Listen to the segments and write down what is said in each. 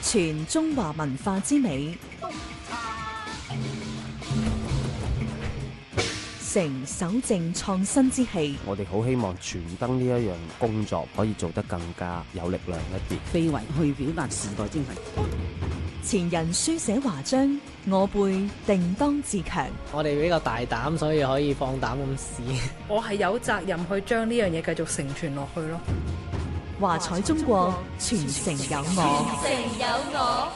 傳中華文化之美，承守正創新之氣。 我哋好希望傳燈呢一樣工作可以做得更加有力量一啲， 非遺去表達時代精神。 前人書寫華章，我輩定當自強。 我哋比較大膽，所以可以放膽咁試。 我係有責任去將呢樣嘢繼續承傳落去咯。 華彩中國，傳承有我。 傳承有我。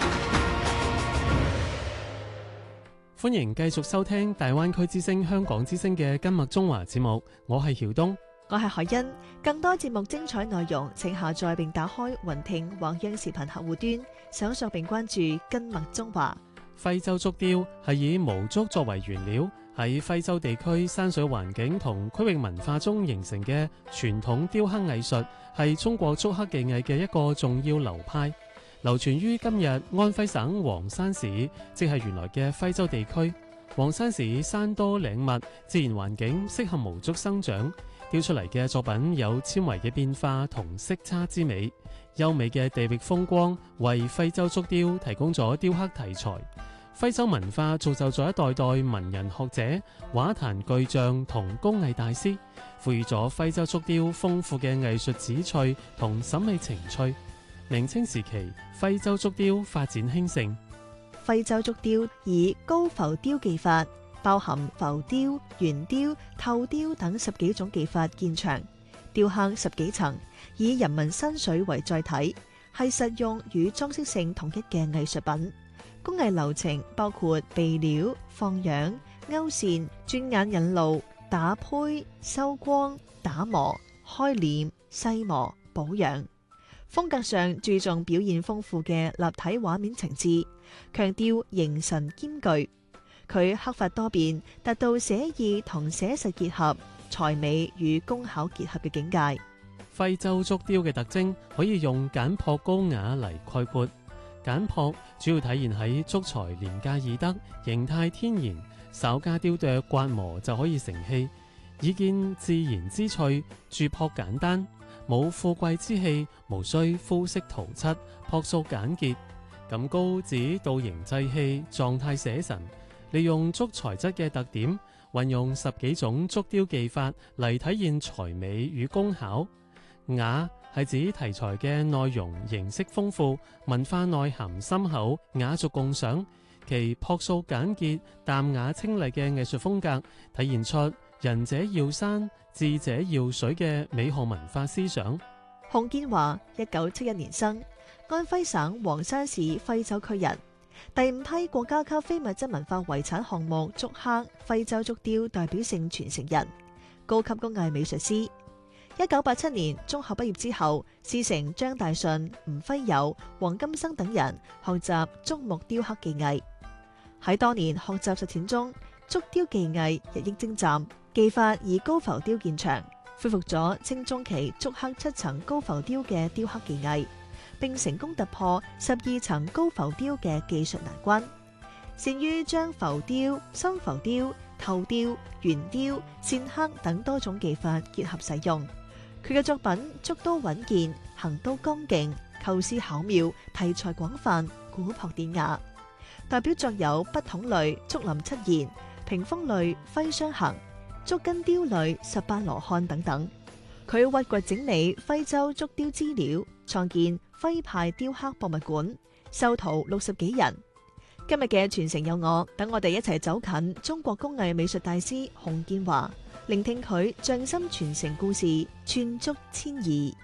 歡迎繼續收聽大灣區之聲香港之聲嘅今日中華節目，我係曉東， 我係海欣。更多節目精彩內容，請下載並打開雲聽或央視頻客戶端，搜索並關注今日中華。 徽州竹雕係以毛竹作為原料，喺徽州地區山水環境同區域文化中形成嘅傳統雕刻藝術，係中國竹刻技藝嘅一個重要流派，流傳於今日安徽省黃山市，即係原來嘅徽州地區。黃山市山多嶺密，自然環境適合毛竹生長，雕出嚟嘅作品有纖維嘅變化同色差之美。優美嘅地域風光為徽州竹雕提供咗雕刻題材。徽州文化造就咗一代代文人學者、畫壇巨匠同工藝大師，賦予咗徽州竹雕豐富嘅藝術旨趣同審美情趣。明清時期，徽州竹雕發展興盛。 徽州竹雕以高浮雕技法，包含浮雕、圓雕、透雕等10幾種技法見長，雕刻10幾層，以人民山水為載體，係實用與裝飾性統一嘅藝術品。工藝流程包括備料、放樣、勾線、轉眼引路、打胚、收光、打磨、開臉、細磨、保養。風格上注重表現豐富嘅立體畫面情致，強調形神兼具。佢刻法多變，達到寫意同寫實結合、才美與工巧結合嘅境界。 徽州竹雕嘅特徵可以用簡樸高雅嚟概括。簡樸主要體現喺竹材廉價易得、形態天然，稍加雕琢刮磨就可以成器，以見自然之趣，注樸簡單，冇富貴之氣，無需膚色塗漆，樸素簡潔。咁高指導形製器，狀態寫神，利用竹材質嘅特點，運用10幾種竹雕技法嚟體現才美與工巧。雅係指題材嘅內容形式豐富，文化內涵深厚，雅俗共賞。其樸素簡潔、淡雅清麗嘅藝術風格，體現出仁者要山、智者要水嘅美學文化思想。 洪建華1971年生，安徽省黃山市徽州區人。第5批國家級非物質文化遺產項目竹刻徽州竹雕代表性傳承人，高級工藝美術師。1987年中學畢業之後，師承張大順、吳輝友、黃金生等人學習竹木雕刻技藝。喺多年學習實踐中，竹雕技藝日益精湛，技法以高浮雕見長，恢復咗清中期竹刻7層高浮雕嘅雕刻技藝，並成功突破12層高浮雕嘅技術難關，善於將浮雕、深浮雕、透雕、圓雕、線刻等多種技法結合使用。佢嘅作品竹刀穩健，行刀剛勁，構思巧妙，題材廣泛，古樸典雅。代表作有筆筒類竹林七賢、屏風類徽商行、竹根雕類18羅漢等等。佢挖掘整理徽州竹雕資料，創建徽派雕刻博物館，授徒60幾人。今日嘅傳承有我，等我哋一齊走近中國工藝美術大師洪建華，聆聽佢匠心傳承故事，串竹千儀。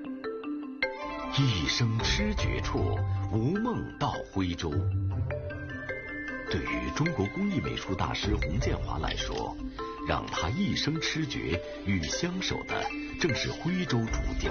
一生痴絕處，無夢到徽州。對於中國工藝美術大師洪建華來說，讓他一生痴絕與相守的正是徽州竹雕。